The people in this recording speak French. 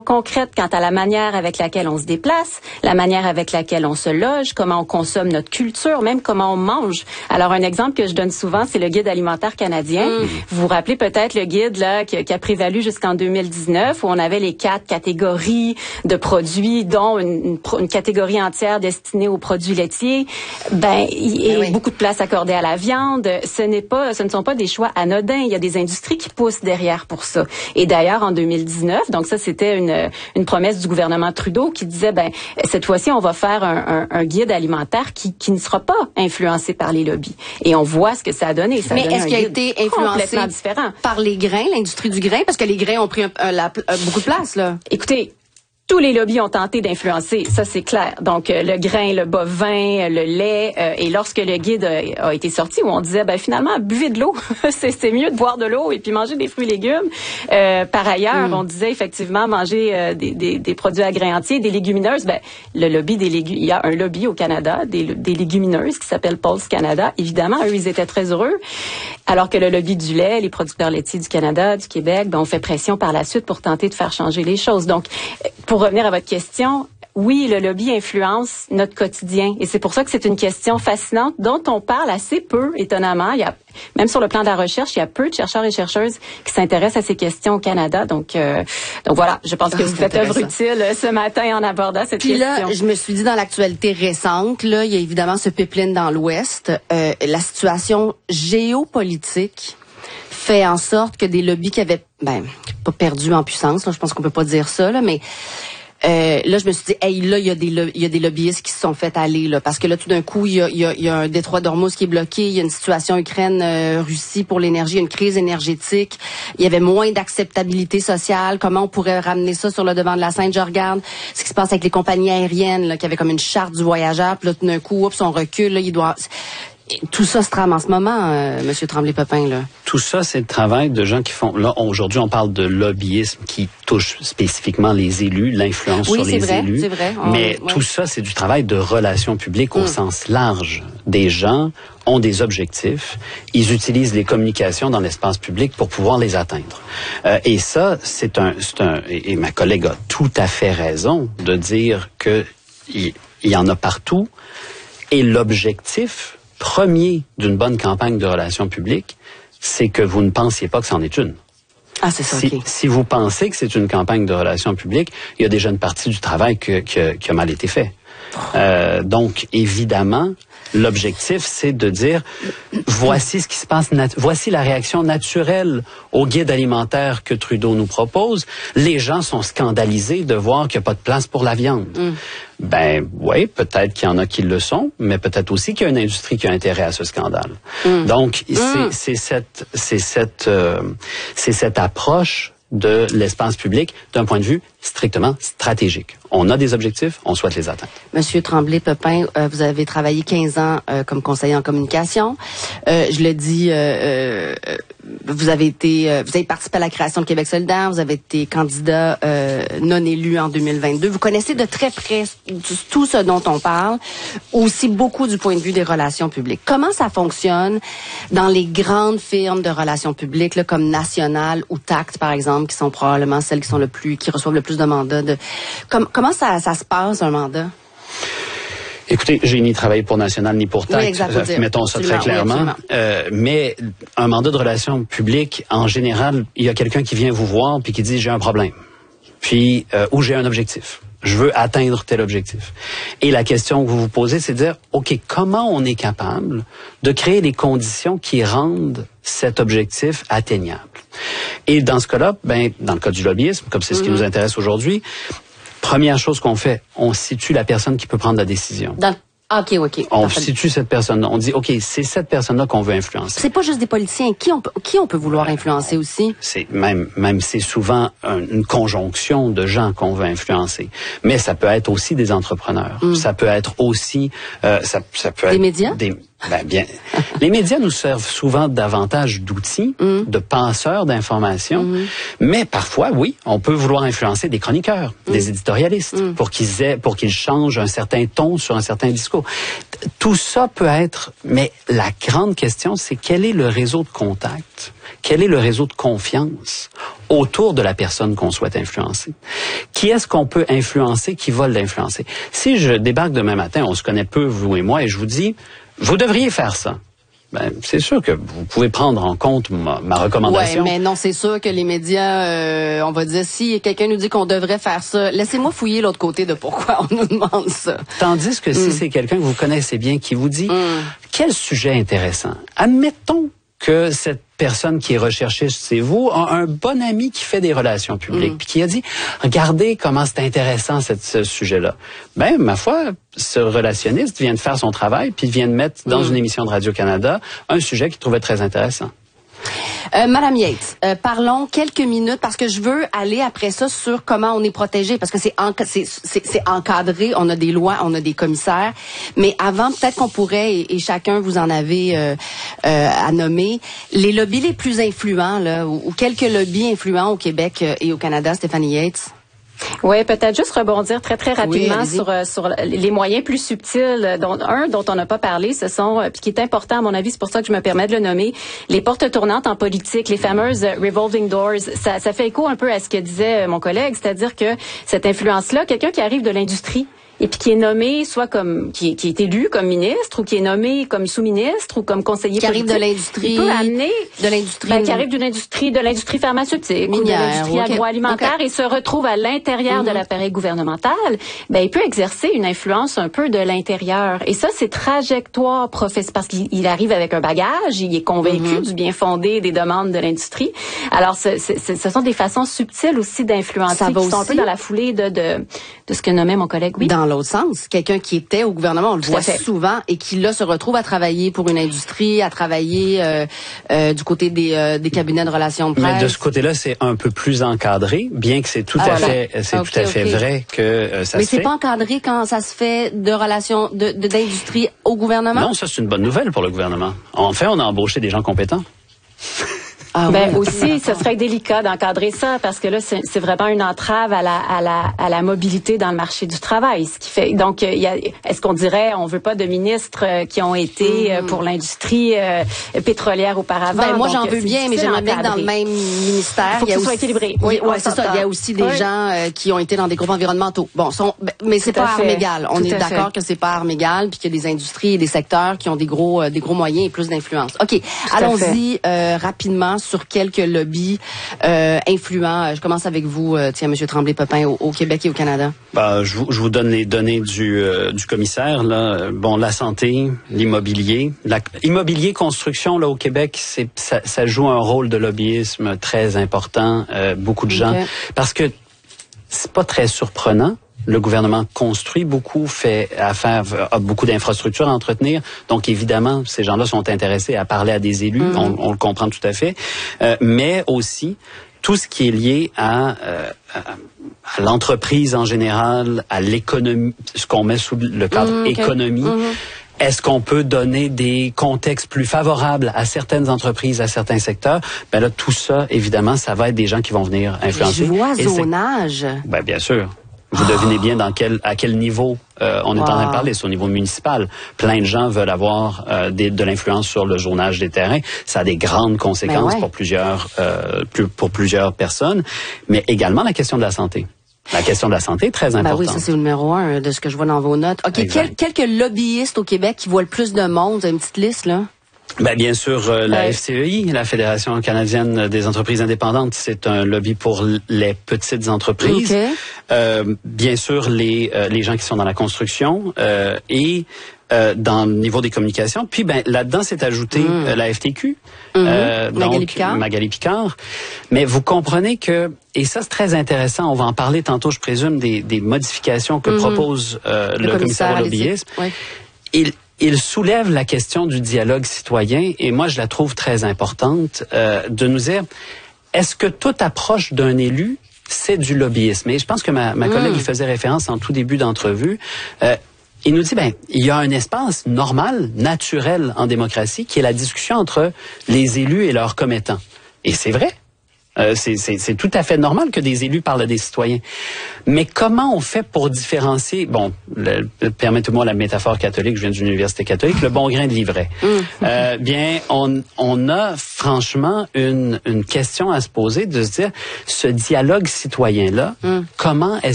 concrètes quant à la manière avec laquelle on se déplace, la manière avec laquelle on se loge, comment on consomme notre culture, même comment on mange. Alors, un exemple que je donne souvent, c'est le guide alimentaire canadien. Vous vous rappelez peut-être le guide là qui a prévalu jusqu'en 2019, où on avait les 4 catégories de produits, dont une catégorie entière destinée aux produits laitiers. Et beaucoup de place accordée à la viande. Ce ne sont pas des choix anodins. Il y a des industries qui poussent derrière pour ça. Et d'ailleurs, en 2019, donc ça, c'était une promesse du gouvernement Trudeau qui disait, cette fois-ci, on va faire un guide alimentaire qui ne sera pas influencé par les lobbies. Et on voit ce que ça a donné. Mais est-ce qu'il a été influencé par les grains, l'industrie du grain? Parce que les grains ont pris beaucoup de place, là. Écoutez, tous les lobbies ont tenté d'influencer, ça c'est clair. Donc le grain, le bovin, le lait, et lorsque le guide a été sorti, où on disait finalement buvez de l'eau, c'est mieux de boire de l'eau et puis manger des fruits et légumes. Par ailleurs, on disait effectivement manger des produits à grains entiers, des légumineuses. Le lobby il y a un lobby au Canada des légumineuses qui s'appelle Pulse Canada. Évidemment, eux ils étaient très heureux. Alors que le lobby du lait, les producteurs laitiers du Canada, du Québec, on fait pression par la suite pour tenter de faire changer les choses. Donc, pour revenir à votre question, oui, le lobby influence notre quotidien. Et c'est pour ça que c'est une question fascinante dont on parle assez peu, étonnamment. Même sur le plan de la recherche, il y a peu de chercheurs et chercheuses qui s'intéressent à ces questions au Canada. Donc voilà, je pense que vous faites œuvre utile ce matin en abordant cette question. Puis là, je me suis dit dans l'actualité récente, là, il y a évidemment ce pipeline dans l'Ouest. La situation géopolitique fait en sorte que des lobbies qui avaient pas perdu en puissance, là, je pense qu'on peut pas dire ça, là, mais là, je me suis dit, là, il y a des lobbyistes qui se sont fait aller, là, parce que là, tout d'un coup, il y a un détroit d'Ormuz qui est bloqué, il y a une situation Ukraine-Russie pour l'énergie, une crise énergétique, il y avait moins d'acceptabilité sociale, comment on pourrait ramener ça sur le devant de la scène? Je regarde ce qui se passe avec les compagnies aériennes, là, qui avaient comme une charte du voyageur, puis là, tout d'un coup, on recule, là, tout ça se trame en ce moment, Monsieur Tremblay-Popin, là. Tout ça, c'est le travail de gens qui font... Là, aujourd'hui, on parle de lobbyisme qui touche spécifiquement les élus, l'influence sur les élus. Oui, c'est vrai. Mais tout ça, c'est du travail de relations publiques au sens large. Des gens ont des objectifs. Ils utilisent les communications dans l'espace public pour pouvoir les atteindre. Et ça, et ma collègue a tout à fait raison de dire que il y en a partout. Et l'objectif premier d'une bonne campagne de relations publiques, c'est que vous ne pensiez pas que c'en est une. Ah, c'est ça, si vous pensez que c'est une campagne de relations publiques, il y a déjà une partie du travail qui a mal été fait. Donc, évidemment, l'objectif, c'est de dire, voici ce qui se passe, voici la réaction naturelle au guide alimentaire que Trudeau nous propose. Les gens sont scandalisés de voir qu'il n'y a pas de place pour la viande. Oui, peut-être qu'il y en a qui le sont, mais peut-être aussi qu'il y a une industrie qui a intérêt à ce scandale. Donc, c'est cette approche de l'espace public d'un point de vue strictement stratégique. On a des objectifs, on souhaite les atteindre. Monsieur Tremblay-Popin, vous avez travaillé 15 ans comme conseiller en communication. Je le dis, vous avez participé à la création de Québec solidaire, vous avez été candidat non élu en 2022. Vous connaissez de très près tout ce dont on parle, aussi beaucoup du point de vue des relations publiques. Comment ça fonctionne dans les grandes firmes de relations publiques, là, comme National ou Tact, par exemple, qui sont probablement celles qui reçoivent le plus de mandats? Comment ça se passe, un mandat? Écoutez, j'ai ni travaillé pour National ni pour Tact, mettons ça très clairement. Mais un mandat de relations publiques, en général, il y a quelqu'un qui vient vous voir puis qui dit j'ai un problème, puis ou j'ai un objectif. Je veux atteindre tel objectif. Et la question que vous vous posez, c'est de dire, OK, comment on est capable de créer les conditions qui rendent cet objectif atteignable? Et dans ce cas-là, dans le cas du lobbyisme, comme c'est ce qui nous intéresse aujourd'hui, première chose qu'on fait, on situe la personne qui peut prendre la décision. OK. On situe cette personne-là. On dit, OK, c'est cette personne-là qu'on veut influencer. C'est pas juste des politiciens. Qui on peut vouloir influencer aussi? C'est même c'est souvent une conjonction de gens qu'on veut influencer. Mais ça peut être aussi des entrepreneurs. Ça peut être aussi, ça peut être des médias. Ben bien, les médias nous servent souvent davantage d'outils, de penseurs d'information, mais parfois, oui, on peut vouloir influencer des chroniqueurs, des éditorialistes, pour qu'ils changent un certain ton sur un certain discours. Tout ça peut être, mais la grande question, c'est quel est le réseau de contact, quel est le réseau de confiance autour de la personne qu'on souhaite influencer. Qui est-ce qu'on peut influencer, qui va l'influencer? Si je débarque demain matin, on se connaît peu, vous et moi, et je vous dis, vous devriez faire ça. Ben, c'est sûr que vous pouvez prendre en compte ma recommandation. Oui, mais non, c'est sûr que les médias, on va dire, si quelqu'un nous dit qu'on devrait faire ça, laissez-moi fouiller l'autre côté de pourquoi on nous demande ça. Tandis que si c'est quelqu'un que vous connaissez bien qui vous dit, quel sujet intéressant. Admettons que cette personne qui est recherchée, c'est vous, a un bon ami qui fait des relations publiques, puis qui a dit, regardez comment c'est intéressant ce sujet-là. Ben, ma foi, ce relationniste vient de faire son travail, puis vient de mettre dans une émission de Radio-Canada un sujet qu'il trouvait très intéressant. Madame Yates, parlons quelques minutes parce que je veux aller après ça sur comment on est protégé parce que c'est encadré, on a des lois, on a des commissaires, mais avant peut-être qu'on pourrait et chacun vous en avez à nommer les lobbies les plus influents là ou quelques lobbies influents au Québec et au Canada, Stéphanie Yates. Oui, peut-être juste rebondir très rapidement sur les moyens plus subtils, dont on n'a pas parlé, ce sont, puis qui est important à mon avis, c'est pour ça que je me permets de le nommer, les portes tournantes en politique, les fameuses revolving doors. Ça fait écho un peu à ce que disait mon collègue, c'est-à-dire que cette influence-là, quelqu'un qui arrive de l'industrie, et puis qui est nommé soit comme qui est élu comme ministre ou qui est nommé comme sous-ministre ou comme conseiller qui politique, arrive de l'industrie, il peut amener de l'industrie qui arrive de l'industrie pharmaceutique ou de l'industrie agroalimentaire et se retrouve à l'intérieur de l'appareil gouvernemental, il peut exercer une influence un peu de l'intérieur. Et ça, c'est trajectoire professionnelle parce qu'il arrive avec un bagage, il est convaincu du bien fondé des demandes de l'industrie. Alors, ce sont des façons subtiles aussi d'influencer qui sont un peu dans la foulée de ce que nommait mon collègue. Oui. Dans l'autre sens, quelqu'un qui était au gouvernement, on le voit souvent, et qui là se retrouve à travailler pour une industrie, à travailler du côté des cabinets de relations de presse. Mais de ce côté-là, c'est un peu plus encadré, bien que c'est tout à fait vrai que ça se fait. Mais c'est pas encadré quand ça se fait de relations d'industrie au gouvernement? Non, ça c'est une bonne nouvelle pour le gouvernement. En fait, on a embauché des gens compétents. Aussi, ce serait délicat d'encadrer ça parce que là, c'est vraiment une entrave à la mobilité dans le marché du travail. Ce qui fait donc, est-ce qu'on dirait, on veut pas de ministres qui ont été pour l'industrie pétrolière auparavant. Moi, j'en veux bien, mais j'aimerais bien que dans le même ministère, il faut que ce soit équilibré. Oui, c'est ça. Il y a aussi des gens qui ont été dans des groupes environnementaux. Mais c'est pas armes égales. On est d'accord que c'est pas armes égales, puis qu'il y a des industries et des secteurs qui ont des gros moyens et plus d'influence. Ok, allons-y rapidement sur quelques lobbies influents. Je commence avec vous, M. Tremblay-Popin, au Québec et au Canada. Je vous donne les données du commissaire. Là. La santé, l'immobilier. Immobilier, construction, là, au Québec, ça joue un rôle de lobbyisme très important. Beaucoup de gens. Parce que c'est pas très surprenant. Le gouvernement construit beaucoup, a beaucoup d'infrastructures à entretenir. Donc, évidemment, ces gens-là sont intéressés à parler à des élus. On le comprend tout à fait. Mais aussi, tout ce qui est lié à l'entreprise en général, à l'économie, ce qu'on met sous le cadre économie. Est-ce qu'on peut donner des contextes plus favorables à certaines entreprises, à certains secteurs? Là, tout ça, évidemment, ça va être des gens qui vont venir influencer. Du voisonnage. Bien sûr. Vous devinez bien à quel niveau on est en train de parler. C'est au niveau municipal. Plein de gens veulent avoir de l'influence sur le zonage des terrains. Ça a des grandes conséquences pour plusieurs personnes. Mais également la question de la santé. La question de la santé est très importante. Oui, ça c'est le numéro 1 de ce que je vois dans vos notes. OK, quelques lobbyistes au Québec qui voient le plus de monde. Vous avez une petite liste, là? Bien sûr, la FCEI, la Fédération canadienne des entreprises indépendantes, c'est un lobby pour les petites entreprises. Bien sûr, les gens qui sont dans la construction et dans le niveau des communications. Puis là-dedans, c'est ajouté la FTQ, Magali Picard. Mais vous comprenez que, et ça c'est très intéressant, on va en parler tantôt, je présume, des modifications que propose le commissaire au lobbyisme. Il soulève la question du dialogue citoyen et moi je la trouve très importante de nous dire, est-ce que toute approche d'un élu, c'est du lobbyisme? Et je pense que ma collègue y faisait référence en tout début d'entrevue. il nous dit, il y a un espace normal, naturel en démocratie, qui est la discussion entre les élus et leurs commettants. Et c'est vrai. C'est tout à fait normal que des élus parlent à des citoyens. Mais comment on fait pour différencier, permettez-moi la métaphore catholique, je viens d'une université catholique, le bon grain de l'ivraie. On a franchement une question à se poser, de se dire, ce dialogue citoyen-là, comment est-ce